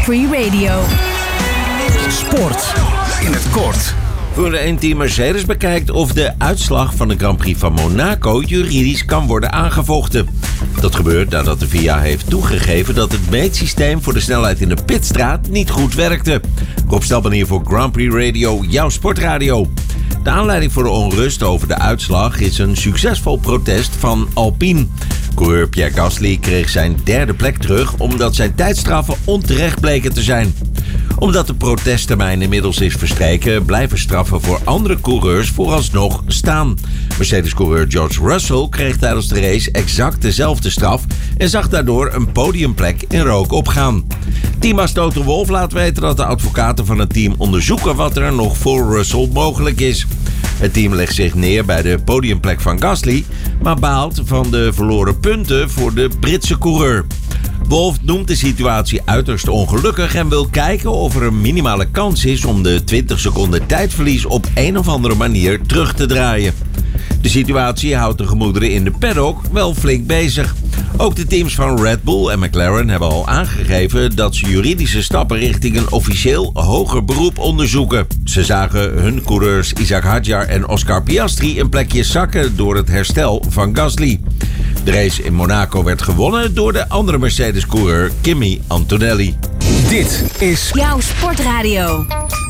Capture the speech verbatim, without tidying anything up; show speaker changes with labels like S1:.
S1: Prix Radio.
S2: Sport in het kort.
S3: Formule één-team Mercedes bekijkt of de uitslag van de Grand Prix van Monaco juridisch kan worden aangevochten. Dat gebeurt nadat de V I A heeft toegegeven dat het meetsysteem voor de snelheid in de pitstraat niet goed werkte. Rob Stelman hier voor Grand Prix Radio, jouw sportradio. De aanleiding voor de onrust over de uitslag is een succesvol protest van Alpine. Coureur Pierre Gasly kreeg zijn derde plek terug omdat zijn tijdstraffen onterecht bleken te zijn. Omdat de protesttermijn inmiddels is verstreken, blijven straffen voor andere coureurs vooralsnog staan. Mercedes-coureur George Russell kreeg tijdens de race exact dezelfde straf en zag daardoor een podiumplek in rook opgaan. Teambaas Toto Wolff laat weten dat de advocaten van het team onderzoeken wat er nog voor Russell mogelijk is. Het team legt zich neer bij de podiumplek van Gasly, maar baalt van de verloren punten voor de Britse coureur. Wolff noemt de situatie uiterst ongelukkig en wil kijken of er een minimale kans is om de twintig seconden tijdverlies op een of andere manier terug te draaien. De situatie houdt de gemoederen in de paddock wel flink bezig. Ook de teams van Red Bull en McLaren hebben al aangegeven dat ze juridische stappen richting een officieel hoger beroep onderzoeken. Ze zagen hun coureurs Isaac Hadjar en Oscar Piastri een plekje zakken door het herstel van Gasly. De race in Monaco werd gewonnen door de andere Mercedes-coureur Kimi Antonelli.
S2: Dit is
S1: jouw sportradio.